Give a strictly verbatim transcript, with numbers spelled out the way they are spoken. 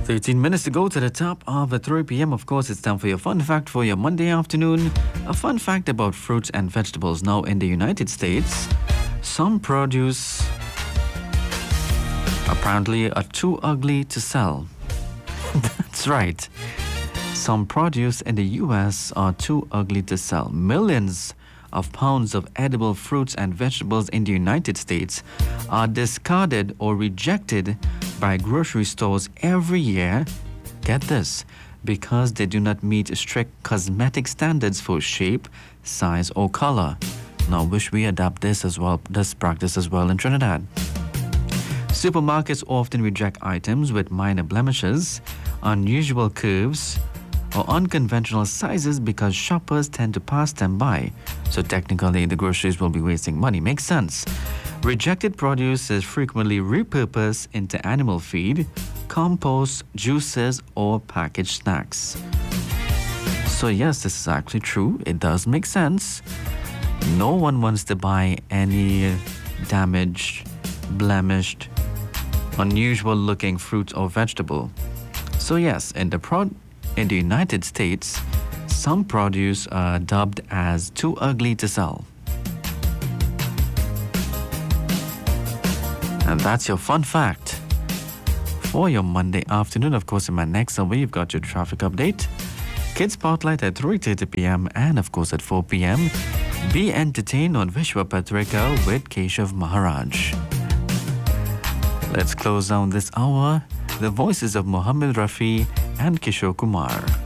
thirteen minutes to go to the top of the three p.m. Of course, it's time for your fun fact for your Monday afternoon. A fun fact about fruits and vegetables. Now, in the United States, some produce apparently are too ugly to sell. That's right. Some produce in the U S are too ugly to sell. Millions of pounds of edible fruits and vegetables in the United States are discarded or rejected by grocery stores every year. Get this, because they do not meet strict cosmetic standards for shape, size, or color. Now, wish we adapt this as well, this practice as well in Trinidad. Supermarkets often reject items with minor blemishes, unusual curves, or unconventional sizes because shoppers tend to pass them by. So technically, the groceries will be wasting money. Makes sense. Rejected produce is frequently repurposed into animal feed, compost, juices, or packaged snacks. So yes, this is actually true. It does make sense. No one wants to buy any damaged, blemished, unusual-looking fruit or vegetable. So yes, in the pro- in the United States, some produce are dubbed as too ugly to sell. And that's your fun fact for your Monday afternoon. Of course, in my next survey, you've got your traffic update, Kids Spotlight at three thirty p.m. and of course at four p.m. Be entertained on Vishwa Patrika with Keshav Maharaj. Let's close down this hour. The voices of Mohammed Rafi and Kishore Kumar.